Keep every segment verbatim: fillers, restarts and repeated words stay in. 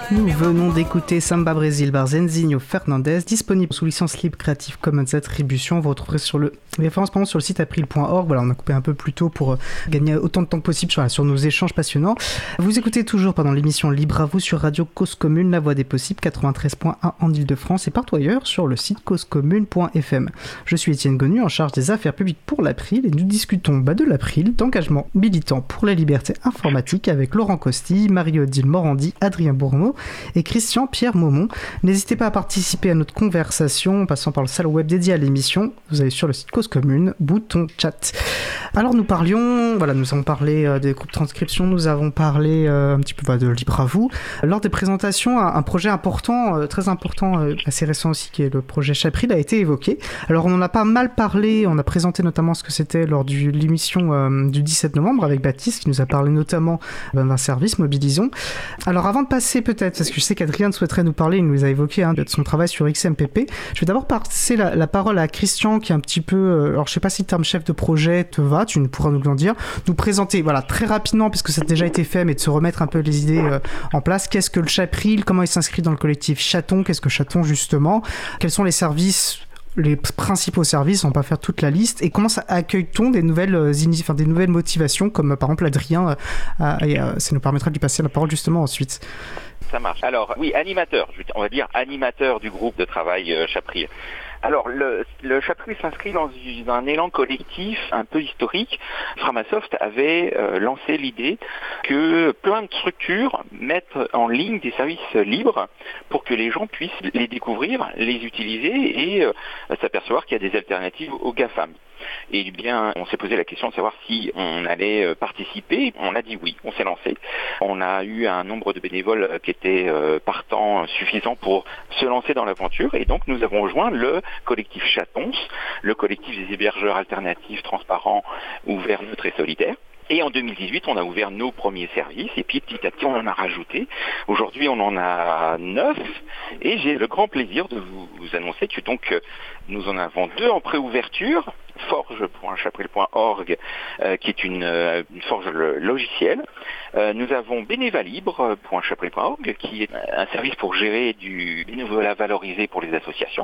Nous venons d'écouter Samba Brésil par Zenzinho Fernandez, disponible sous licence libre Creative Commons Attribution. Vous retrouverez sur le référencement sur le site april point org. Voilà, on a coupé un peu plus tôt pour euh, gagner autant de temps que possible sur, sur nos échanges passionnants. Vous écoutez toujours pendant l'émission Libre à vous sur Radio Cause Commune, la voix des possibles, quatre-vingt-treize point un en Ile-de-France et partout ailleurs sur le site cause commune point f m. Je suis Étienne Gonu, en charge des affaires publiques pour l'April, et nous discutons bah, de l'April, d'engagement militant pour la liberté informatique avec Laurent Costi, Marie-Odile Morandi, Adrien Bourneau et Christian-Pierre Maumont. N'hésitez pas à participer à notre conversation en passant par le salon web dédié à l'émission. Vous allez sur le site Cause Commune, bouton chat. Alors nous parlions, voilà, nous avons parlé euh, des groupes de transcription, nous avons parlé euh, un petit peu bah, de Libre à vous. Lors des présentations, un, un projet important, euh, très important, euh, assez récent aussi, qui est le projet Chapril, a été évoqué. Alors on en a pas mal parlé, on a présenté notamment ce que c'était lors de l'émission euh, du dix-sept novembre avec Baptiste, qui nous a parlé notamment euh, d'un service Mobilisons. Alors avant de passer peut-être, parce que je sais qu'Adrien souhaiterait nous parler, il nous a évoqué hein, de son travail sur X M P P, je vais d'abord passer la, la parole à Christian, qui est un petit peu, euh, alors je sais pas si le terme chef de projet te va, tu pourras nous en dire, nous présenter, voilà, très rapidement, puisque ça a déjà été fait, mais de se remettre un peu les idées euh, en place. Qu'est-ce que le Chapril, comment il s'inscrit dans le collectif Chaton, qu'est-ce que Chaton justement, quels sont les services, les principaux services, on va pas faire toute la liste, et comment ça accueille-t-on des nouvelles, euh, ini- enfin, des nouvelles motivations, comme euh, par exemple Adrien, euh, et euh, ça nous permettra de lui passer la parole justement ensuite. Ça marche. Alors oui, animateur, on va dire animateur du groupe de travail euh, Chapril. Alors, le, le Chapril s'inscrit dans un élan collectif un peu historique. Framasoft avait euh, lancé l'idée que plein de structures mettent en ligne des services libres pour que les gens puissent les découvrir, les utiliser et euh, s'apercevoir qu'il y a des alternatives aux GAFAM. Et bien, on s'est posé la question de savoir si on allait participer. On a dit oui, on s'est lancé. On a eu un nombre de bénévoles qui était euh, partant suffisant pour se lancer dans l'aventure. Et donc, nous avons rejoint le collectif Chatons, le collectif des hébergeurs alternatifs, transparents, ouverts, neutres et solidaires. Et en deux mille dix-huit, on a ouvert nos premiers services et puis petit à petit, on en a rajouté. Aujourd'hui, on en a neuf et j'ai le grand plaisir de vous, vous annoncer que donc nous en avons deux en préouverture. forge point chapril point org euh, qui est une, euh, une forge logicielle. Euh, nous avons bénévalibre point chapril point org qui est un service pour gérer du bénévolat valorisé pour les associations.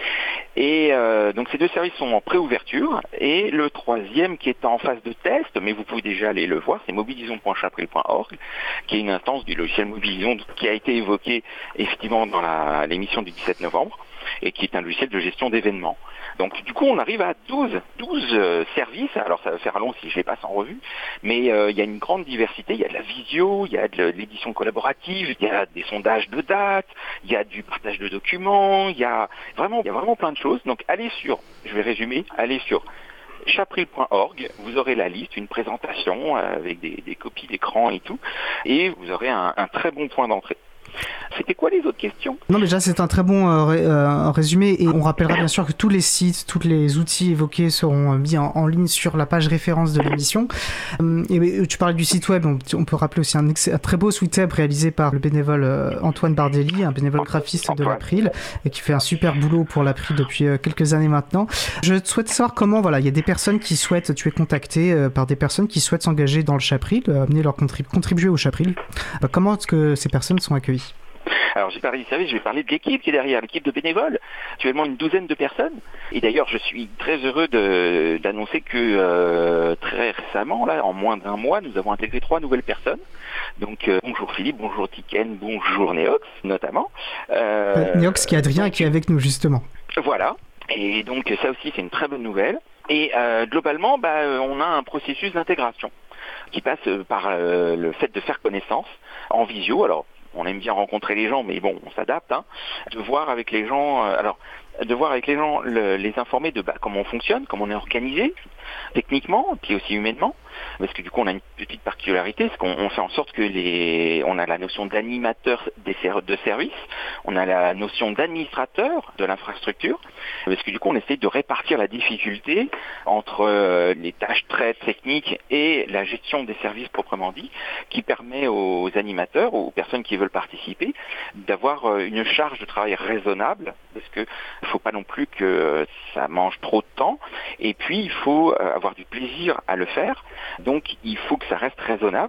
Et euh, donc ces deux services sont en préouverture et le troisième qui est en phase de test, mais vous pouvez déjà aller le voir, c'est mobilisons point chapril point org qui est une instance du logiciel Mobilisons qui a été évoqué effectivement dans la, l'émission du dix-sept novembre et qui est un logiciel de gestion d'événements. Donc du coup on arrive à douze, douze euh, services, alors ça va faire long si je les passe en revue, mais euh, il y a une grande diversité, il y a de la visio, il y a de l'édition collaborative, il y a des sondages de dates, il y a du partage de documents, il y a vraiment, il y a vraiment plein de choses. Donc allez sur, je vais résumer, allez sur chapril point org, vous aurez la liste, une présentation avec des, des copies d'écran et tout, et vous aurez un, un très bon point d'entrée. C'était quoi les autres questions ? Non, déjà c'est un très bon euh, ré, euh, résumé et on rappellera bien sûr que tous les sites, tous les outils évoqués seront mis en, en ligne sur la page référence de l'émission. Euh, et tu parlais du site web, on, on peut rappeler aussi un, un très beau site web réalisé par le bénévole euh, Antoine Bardelli, un bénévole graphiste de l'April et qui fait un super boulot pour l'April depuis euh, quelques années maintenant. Je souhaite savoir comment, voilà, il y a des personnes qui souhaitent, tu es contacté euh, par des personnes qui souhaitent s'engager dans le Chapril, euh, amener leur contrib- contribuer au Chapril. Bah, comment est-ce que ces personnes sont accueillies ? Alors j'ai parlé du service, je vais parler de l'équipe qui est derrière, l'équipe de bénévoles, actuellement une douzaine de personnes. Et d'ailleurs je suis très heureux de, d'annoncer que euh, très récemment, là, en moins d'un mois, nous avons intégré trois nouvelles personnes. Donc euh, bonjour Philippe, bonjour Tiken, bonjour Néox notamment. Euh, Néox qui est Adrien et qui est avec nous justement. Voilà, et donc ça aussi c'est une très bonne nouvelle. Et euh, globalement, bah, on a un processus d'intégration qui passe par euh, le fait de faire connaissance en visio. Alors on aime bien rencontrer les gens, mais bon, on s'adapte, hein, de voir avec les gens, euh, alors, de voir avec les gens, le, les informer de bah, comment on fonctionne, comment on est organisé, techniquement, puis aussi humainement, parce que du coup on a une petite particularité, c'est qu'on on fait en sorte que les, on a la notion d'animateur des ser- de service, on a la notion d'administrateur de l'infrastructure, parce que du coup on essaie de répartir la difficulté entre euh, les tâches très techniques et la gestion des services proprement dit, qui permet aux animateurs, aux personnes qui veulent participer, d'avoir euh, une charge de travail raisonnable, parce que il faut pas non plus que ça mange trop de temps, et puis il faut avoir du plaisir à le faire, donc il faut que ça reste raisonnable.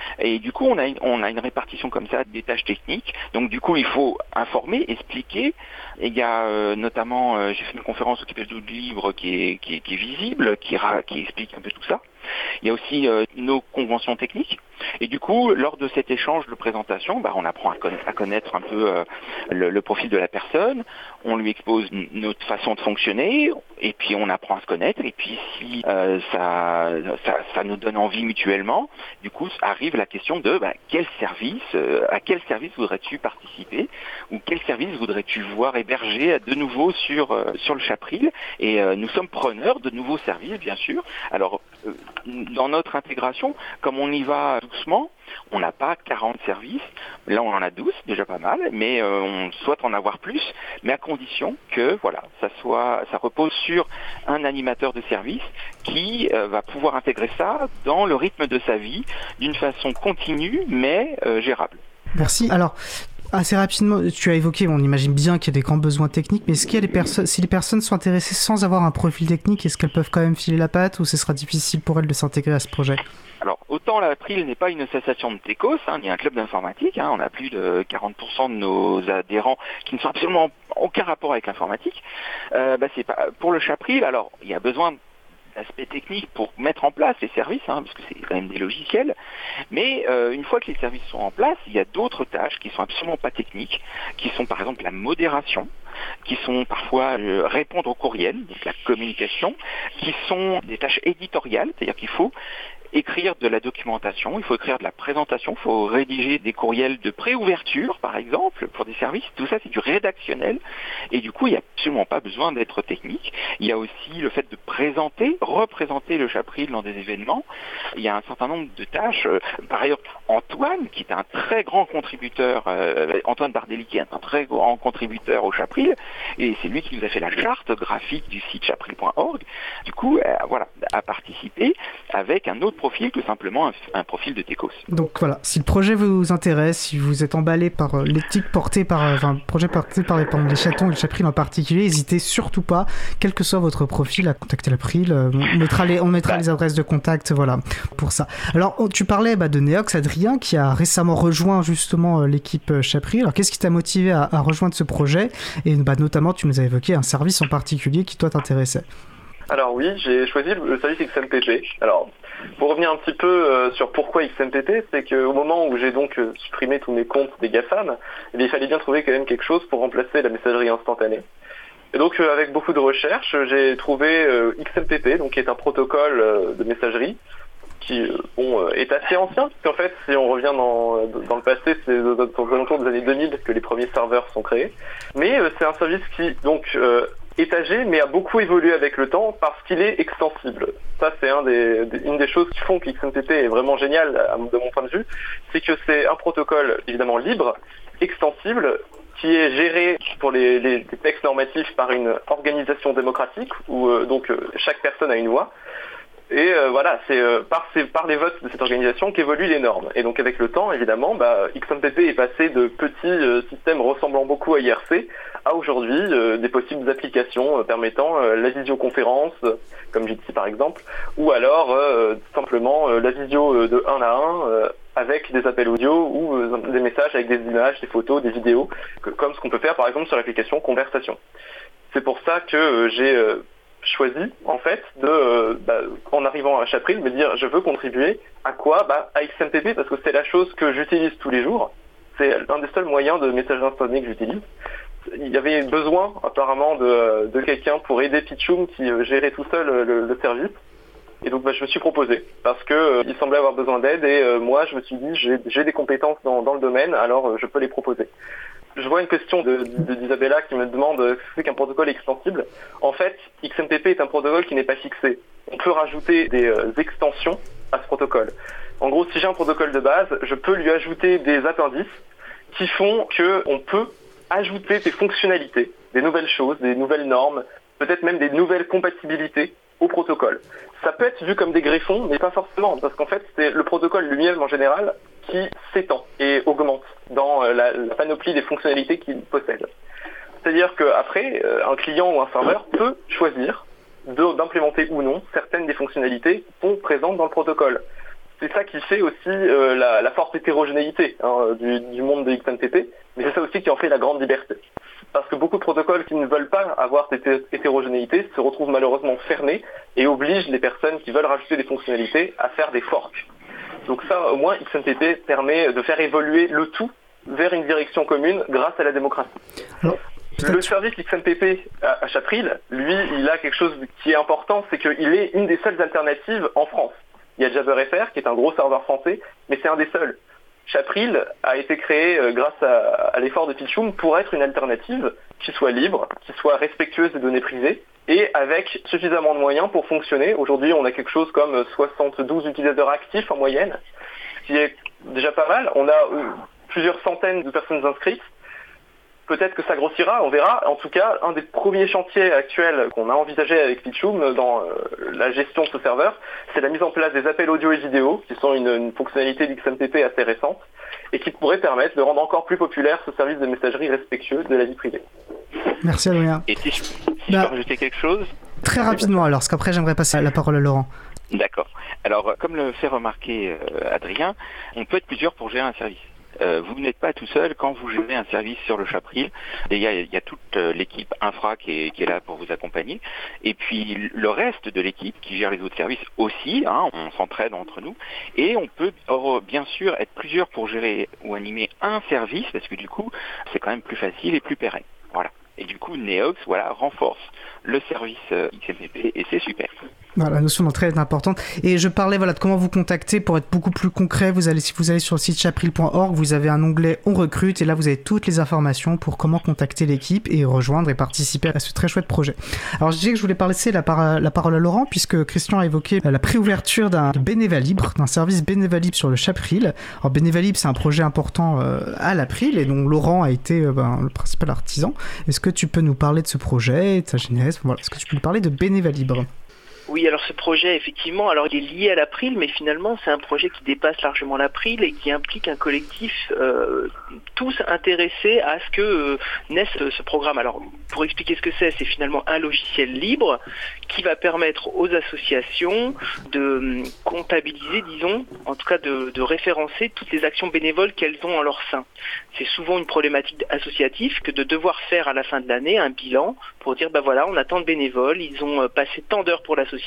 Et du coup, on a, on a une répartition comme ça des tâches techniques. Donc du coup, il faut informer, expliquer. Et il y a euh, notamment, euh, j'ai fait une conférence au Québec du Libre qui est, qui est, qui est visible, qui, ra, qui explique un peu tout ça. Il y a aussi euh, nos conventions techniques. Et du coup, lors de cet échange de présentation, bah, on apprend à, conna- à connaître un peu euh, le, le profil de la personne. On lui expose n- notre façon de fonctionner. Et puis, on apprend à se connaître. Et puis, si euh, ça, ça, ça nous donne envie mutuellement, du coup, arrive la question de bah, quel service, euh, à quel service voudrais-tu participer, ou quel service voudrais-tu voir hébergé de nouveau sur euh, sur le Chapril. Et euh, nous sommes preneurs de nouveaux services, bien sûr. Alors, euh, dans notre intégration, comme on y va doucement, on n'a pas quarante services. Là, on en a douze, déjà pas mal, mais euh, on souhaite en avoir plus, mais à condition que, voilà, ça soit, ça repose sur un animateur de service qui euh, va pouvoir intégrer ça dans le rythme de sa vie d'une façon continue, mais euh, gérable. Merci. Alors, assez rapidement, tu as évoqué, on imagine bien qu'il y a des grands besoins techniques, mais est-ce qu'il y a des personnes, si les personnes sont intéressées sans avoir un profil technique, est-ce qu'elles peuvent quand même filer la patte ou ce sera difficile pour elles de s'intégrer à ce projet ? Alors, autant l'April n'est pas une association de techos, hein, ni un club d'informatique, hein, on a plus de quarante pour cent de nos adhérents qui ne sont absolument aucun rapport avec l'informatique. Euh, bah, c'est pas, pour le Chapril, alors, il y a besoin d'aspects techniques pour mettre en place les services, hein, parce que c'est quand même des logiciels, mais euh, une fois que les services sont en place, il y a d'autres tâches qui sont absolument pas techniques, qui sont par exemple la modération, qui sont parfois euh, répondre aux courriels, donc la communication, qui sont des tâches éditoriales, c'est-à-dire qu'il faut écrire de la documentation, il faut écrire de la présentation, il faut rédiger des courriels de préouverture, par exemple, pour des services. Tout ça, c'est du rédactionnel. Et du coup, il n'y a absolument pas besoin d'être technique. Il y a aussi le fait de présenter, représenter le Chapril dans des événements. Il y a un certain nombre de tâches. Par ailleurs, Antoine, qui est un très grand contributeur, euh, Antoine Bardelli, qui est un très grand contributeur au Chapril, et c'est lui qui nous a fait la charte graphique du site chapril point org. Du coup, euh, voilà, a participé avec un autre profil que simplement un, un profil de techos. Donc voilà, si le projet vous intéresse, si vous êtes emballé par euh, l'éthique portée par, euh, enfin, le projet porté par les, par les chatons et le Chapril en particulier, n'hésitez surtout pas, quel que soit votre profil, à contacter l'April. Euh, on mettra les, on mettra bah. les adresses de contact, voilà, pour ça. Alors, oh, tu parlais bah, de Neox, Adrien, qui a récemment rejoint justement euh, l'équipe euh, Chapril. Alors, qu'est-ce qui t'a motivé à, à rejoindre ce projet ? Et bah, notamment, tu nous as évoqué un service en particulier qui, toi, t'intéressait. Alors oui, j'ai choisi le service X M P P. Alors, pour revenir un petit peu euh, sur pourquoi X M P P, c'est qu'au moment où j'ai donc euh, supprimé tous mes comptes des GAFAM, eh bien, il fallait bien trouver quand même quelque chose pour remplacer la messagerie instantanée. Et donc euh, avec beaucoup de recherches, j'ai trouvé euh, X M P P, donc qui est un protocole euh, de messagerie qui euh, bon, euh, est assez ancien, puisqu'en fait, si on revient dans, dans le passé, c'est aux alentours des années deux mille que les premiers serveurs sont créés. Mais euh, c'est un service qui donc euh, est âgé, mais a beaucoup évolué avec le temps parce qu'il est extensible. Ça, c'est un des, des, une des choses qui font que X M P P est vraiment génial, de mon point de vue, c'est que c'est un protocole évidemment libre, extensible, qui est géré pour les, les, les textes normatifs par une organisation démocratique où euh, donc euh, chaque personne a une voix. Et euh, voilà, c'est euh, par, par les votes de cette organisation qu'évoluent les normes. Et donc avec le temps, évidemment, bah, X M P P est passé de petits euh, systèmes ressemblant beaucoup à I R C à aujourd'hui euh, des possibles applications euh, permettant euh, la visioconférence, euh, comme Jitsi par exemple, ou alors euh, simplement euh, la visio euh, de un à un euh, avec des appels audio ou euh, des messages avec des images, des photos, des vidéos, que, comme ce qu'on peut faire par exemple sur l'application Conversation. C'est pour ça que euh, j'ai... Euh, choisi en fait de euh, bah, en arrivant à Chapril me dire je veux contribuer à quoi bah, à X M P P parce que c'est la chose que j'utilise tous les jours, c'est un des seuls moyens de message instantané que j'utilise. Il y avait besoin apparemment de, de quelqu'un pour aider Pitchoum qui euh, gérait tout seul euh, le, le service et donc bah, je me suis proposé parce que euh, il semblait avoir besoin d'aide et euh, moi je me suis dit j'ai, j'ai des compétences dans, dans le domaine alors euh, je peux les proposer. Je vois une question de, de, d'Isabella qui me demande ce que c'est qu'un protocole extensible. En fait, X M P P est un protocole qui n'est pas fixé. On peut rajouter des euh, extensions à ce protocole. En gros, si j'ai un protocole de base, je peux lui ajouter des appendices qui font qu'on peut ajouter des fonctionnalités, des nouvelles choses, des nouvelles normes, peut-être même des nouvelles compatibilités au protocole. Ça peut être vu comme des greffons, mais pas forcément, parce qu'en fait, c'est le protocole lui-même en général qui s'étend et augmente dans la, la panoplie des fonctionnalités qu'il possède. C'est-à-dire qu'après, un client ou un serveur peut choisir de, d'implémenter ou non certaines des fonctionnalités qui sont présentes dans le protocole. c'est ça qui fait aussi euh, la, la forte hétérogénéité hein, du, du monde de X M P P, mais c'est ça aussi qui en fait la grande liberté. Parce que beaucoup de protocoles qui ne veulent pas avoir cette hétérogénéité se retrouvent malheureusement fermés et obligent les personnes qui veulent rajouter des fonctionnalités à faire des forks. Donc ça, au moins, X M P P permet de faire évoluer le tout vers une direction commune grâce à la démocratie. Alors, le service X M P P à, à Chapril, lui, il a quelque chose qui est important, c'est qu'il est une des seules alternatives en France. Il y a JabberFR, qui est un gros serveur français, mais c'est un des seuls. Chapril a été créé euh, grâce à, à l'effort de Pitchoun pour être une alternative qui soit libre, qui soit respectueuse des données privées et avec suffisamment de moyens pour fonctionner. Aujourd'hui, on a quelque chose comme soixante-douze utilisateurs actifs en moyenne, ce qui est déjà pas mal. On a euh, plusieurs centaines de personnes inscrites. Peut-être que ça grossira, on verra. En tout cas, un des premiers chantiers actuels qu'on a envisagé avec Pitchoun dans euh, la gestion de ce serveur, c'est la mise en place des appels audio et vidéo, qui sont une, une fonctionnalité d'X M P P assez récente, et qui pourrait permettre de rendre encore plus populaire ce service de messagerie respectueux de la vie privée. Merci Adrien. Et si je, si bah, je peux rajouter quelque chose ? Très rapidement alors, parce qu'après j'aimerais passer la parole à Laurent. D'accord. Alors, comme le fait remarquer euh, Adrien, on peut être plusieurs pour gérer un service. Euh, vous n'êtes pas tout seul quand vous gérez un service sur le Chapril. Il y a, il y a toute euh, l'équipe infra qui est, qui est là pour vous accompagner. Et puis le reste de l'équipe qui gère les autres services aussi, hein, on s'entraide entre nous. Et on peut or, bien sûr être plusieurs pour gérer ou animer un service, parce que du coup, c'est quand même plus facile et plus pérenne. Voilà. Et du coup, Neox, voilà, renforce le service euh, X M P P et c'est super. Voilà, la notion d'entrée est importante. Et je parlais voilà, de comment vous contacter pour être beaucoup plus concret. Vous allez, si vous allez sur le site chapril point org, vous avez un onglet « On recrute » et là, vous avez toutes les informations pour comment contacter l'équipe et rejoindre et participer à ce très chouette projet. Alors, je disais que je voulais passer la, par- la parole à Laurent puisque Christian a évoqué la préouverture d'un bénévolat libre, d'un service bénévolat libre sur le Chapril. Alors, bénévolat libre, c'est un projet important euh, à l'April et dont Laurent a été euh, ben, le principal artisan. Est-ce que tu peux nous parler de ce projet, de sa genèse ? Voilà. Est-ce que tu peux nous parler de bénévolat libre ? Oui, alors ce projet, effectivement, alors il est lié à l'April, mais finalement c'est un projet qui dépasse largement l'April et qui implique un collectif euh, tous intéressés à ce que euh, naisse ce programme. Alors pour expliquer ce que c'est, c'est finalement un logiciel libre qui va permettre aux associations de comptabiliser, disons, en tout cas de, de référencer toutes les actions bénévoles qu'elles ont en leur sein. C'est souvent une problématique associative que de devoir faire à la fin de l'année un bilan pour dire, ben voilà, on a tant de bénévoles, ils ont passé tant d'heures pour l'association,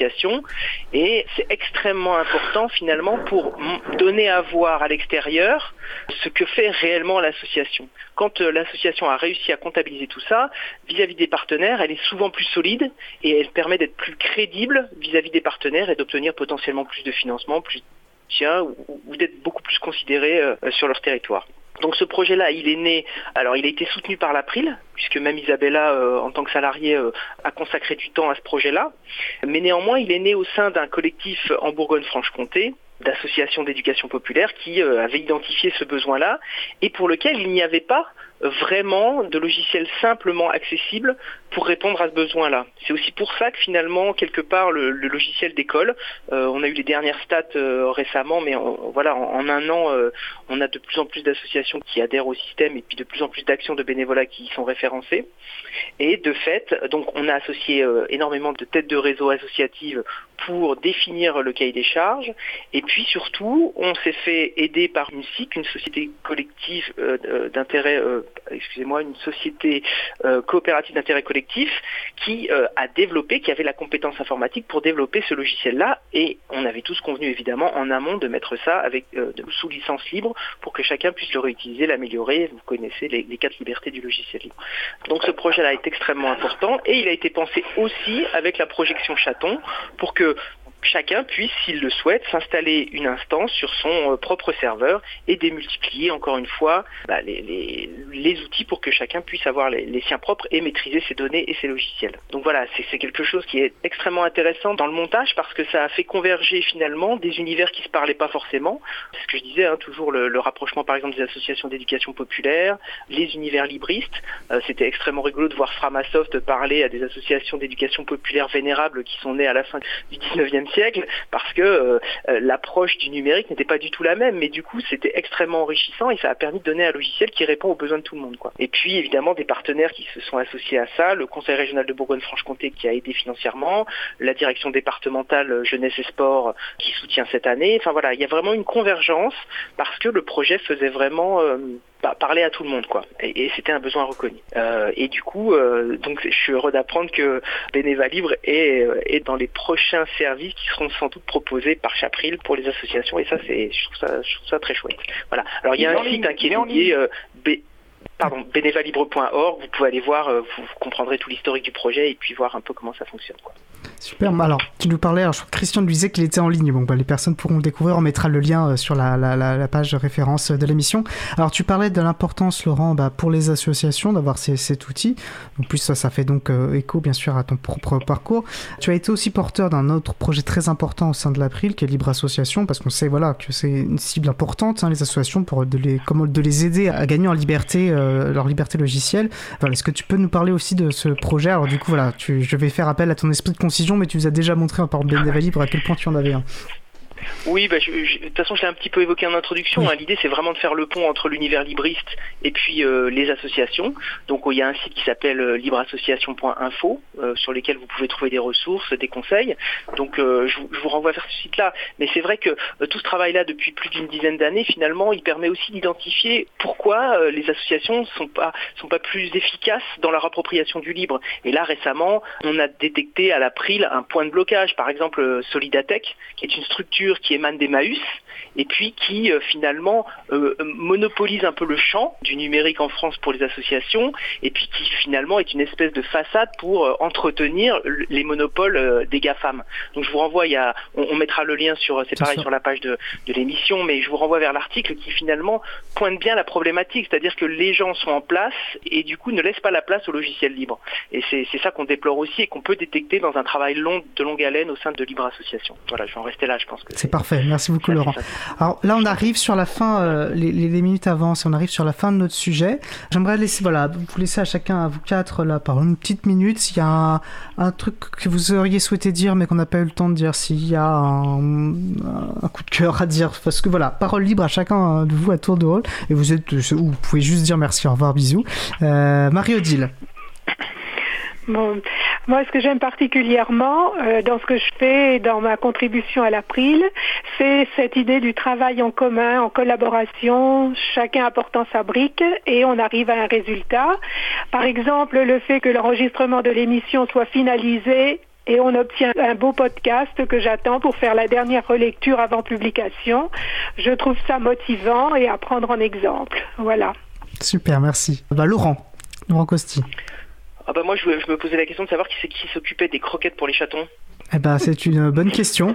et c'est extrêmement important finalement pour donner à voir à l'extérieur ce que fait réellement l'association. Quand euh, l'association a réussi à comptabiliser tout ça, vis-à-vis des partenaires, elle est souvent plus solide et elle permet d'être plus crédible vis-à-vis des partenaires et d'obtenir potentiellement plus de financement, plus de soutien ou, ou d'être beaucoup plus considéré euh, sur leur territoire. Donc ce projet-là, il est né, alors il a été soutenu par l'April, puisque même Isabella, euh, en tant que salariée, euh, a consacré du temps à ce projet-là. Mais néanmoins, il est né au sein d'un collectif en Bourgogne-Franche-Comté, d'associations d'éducation populaire, qui euh, avait identifié ce besoin-là, et pour lequel il n'y avait pas vraiment de logiciel simplement accessible pour répondre à ce besoin-là. C'est aussi pour ça que finalement, quelque part, le, le logiciel d'école, euh, on a eu les dernières stats euh, récemment, mais on, voilà, en, en un an, euh, on a de plus en plus d'associations qui adhèrent au système et puis de plus en plus d'actions de bénévolat qui y sont référencées. Et de fait, donc on a associé euh, énormément de têtes de réseau associatives pour définir le cahier des charges. Et puis surtout, on s'est fait aider par une S I C, une société collective euh, d'intérêt, euh, excusez-moi, une société euh, coopérative d'intérêt collectif qui euh, a développé, qui avait la compétence informatique pour développer ce logiciel-là. Et on avait tous convenu évidemment en amont de mettre ça avec euh, de, sous licence libre pour que chacun puisse le réutiliser, l'améliorer. Vous connaissez les, les quatre libertés du logiciel libre. Donc ce projet-là est extrêmement important et il a été pensé aussi avec la projection chaton pour que chacun puisse, s'il le souhaite, s'installer une instance sur son euh, propre serveur et démultiplier encore une fois bah, les, les, les outils pour que chacun puisse avoir les, les siens propres et maîtriser ses données et ses logiciels. Donc voilà, c'est, c'est quelque chose qui est extrêmement intéressant dans le montage parce que ça a fait converger finalement des univers qui ne se parlaient pas forcément. C'est ce que je disais, hein, toujours le, le rapprochement par exemple des associations d'éducation populaire, les univers libristes. Euh, c'était extrêmement rigolo de voir Framasoft parler à des associations d'éducation populaire vénérables qui sont nées à la fin du dix-neuvième siècle parce que euh, l'approche du numérique n'était pas du tout la même, mais du coup c'était extrêmement enrichissant et ça a permis de donner un logiciel qui répond aux besoins de tout le monde, quoi. Et puis évidemment des partenaires qui se sont associés à ça, le Conseil régional de Bourgogne-Franche-Comté qui a aidé financièrement, la direction départementale jeunesse et sport qui soutient cette année. Enfin voilà, il y a vraiment une convergence parce que le projet faisait vraiment euh, parler à tout le monde, quoi. Et, et c'était un besoin reconnu. Euh, et du coup, euh, donc je suis heureux d'apprendre que Beneva Libre est, est dans les prochains services qui seront sans doute proposés par Chapril pour les associations. Et ça, c'est, je trouve ça, je trouve ça très chouette. Voilà. Alors il y a un site hein, qui est dédié euh, B. Pardon, benevalibre point org, vous pouvez aller voir, vous, vous comprendrez tout l'historique du projet et puis voir un peu comment ça fonctionne, quoi. Super, alors tu nous parlais, alors, je crois que Christian nous disait qu'il était en ligne, bon, bah, les personnes pourront le découvrir, on mettra le lien sur la, la, la, la page de référence de l'émission. Alors tu parlais de l'importance, Laurent, bah, pour les associations d'avoir ces, cet outil, en plus ça, ça fait donc euh, écho bien sûr à ton propre parcours. Tu as été aussi porteur d'un autre projet très important au sein de l'April, qui est Libre Association, parce qu'on sait voilà, que c'est une cible importante, hein, les associations, pour de les, comment, de les aider à gagner en liberté, euh, leur liberté logicielle. Voilà, est-ce que tu peux nous parler aussi de ce projet? Alors du coup, voilà, tu, je vais faire appel à ton esprit de concision, mais tu nous as déjà montré par Beneva Libre à quel point tu en avais un. Oui, bah, je, je, de toute façon, je l'ai un petit peu évoqué en introduction. Oui. Hein. L'idée, c'est vraiment de faire le pont entre l'univers libriste et puis euh, les associations. Donc, il y a un site qui s'appelle euh, libre association point info euh, sur lequel vous pouvez trouver des ressources, des conseils. Donc, euh, je, je vous renvoie vers ce site-là. Mais c'est vrai que euh, tout ce travail-là, depuis plus d'une dizaine d'années, finalement, il permet aussi d'identifier pourquoi euh, les associations sont pas sont pas plus efficaces dans leur appropriation du libre. Et là, récemment, on a détecté à l'April un point de blocage. Par exemple, euh, Solidatech, qui est une structure qui émane d'Emmaüs et puis qui euh, finalement euh, monopolise un peu le champ du numérique en France pour les associations et puis qui finalement est une espèce de façade pour euh, entretenir les monopoles euh, des GAFAM. Donc je vous renvoie, il y a, on, on mettra le lien sur, c'est pareil sur la page de, de l'émission, mais je vous renvoie vers l'article qui finalement pointe bien la problématique, c'est-à-dire que les gens sont en place et du coup ne laissent pas la place au logiciel libre. Et c'est, c'est ça qu'on déplore aussi et qu'on peut détecter dans un travail long, de longue haleine au sein de Libre Association. Voilà, je vais en rester là, je pense que c'est, c'est parfait. Merci beaucoup, Laurent. Alors là, on arrive sur la fin, euh, les, les minutes avancent, on arrive sur la fin de notre sujet. J'aimerais laisser, voilà, vous laisser à chacun, à vous quatre, là, par une petite minute, s'il y a un, un truc que vous auriez souhaité dire, mais qu'on n'a pas eu le temps de dire, s'il y a un, un coup de cœur à dire, parce que voilà, parole libre à chacun de vous à tour de rôle, et vous êtes, vous pouvez juste dire merci, au revoir, bisous. Euh, Marie-Odile. Bon, moi, ce que j'aime particulièrement euh, dans ce que je fais et dans ma contribution à l'April, c'est cette idée du travail en commun, en collaboration, chacun apportant sa brique et on arrive à un résultat. Par exemple, le fait que l'enregistrement de l'émission soit finalisé et on obtient un beau podcast que j'attends pour faire la dernière relecture avant publication. Je trouve ça motivant et à prendre en exemple. Voilà. Super, merci. Bah, Laurent, Laurent Costi. Ah bah moi je, je me posais la question de savoir qui c'est qui s'occupait des croquettes pour les chatons. Eh ben c'est une bonne question.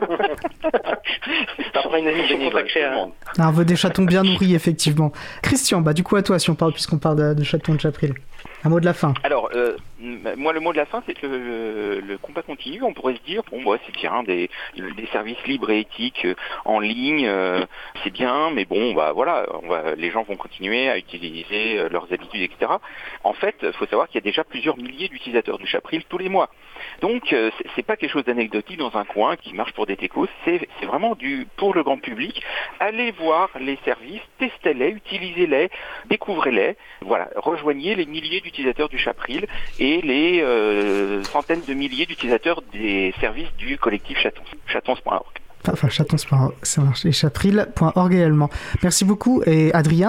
C'est une émission consacrée à... On veut des chatons bien nourris effectivement. Christian, bah du coup à toi si on parle puisqu'on parle de, de chatons de Chapril. Un mot de la fin. Alors, euh, moi, le mot de la fin, c'est que le, le combat continue. On pourrait se dire, bon, ouais, c'est bien, des, des services libres et éthiques en ligne, euh, c'est bien, mais bon, bah voilà, on va, les gens vont continuer à utiliser leurs habitudes, et cetera. En fait, il faut savoir qu'il y a déjà plusieurs milliers d'utilisateurs du Chapril tous les mois. Donc, euh, c'est, c'est pas quelque chose d'anecdotique dans un coin qui marche pour des techos, c'est, c'est vraiment du pour le grand public. Allez voir les services, testez-les, utilisez-les, découvrez-les. Voilà, rejoignez les milliers d'utilisateurs du Chapril et les euh, centaines de milliers d'utilisateurs des services du collectif Chatons, chatons point org. Enfin, chatons point org, ça marche, et chapril point org également. Merci beaucoup, et Adrien.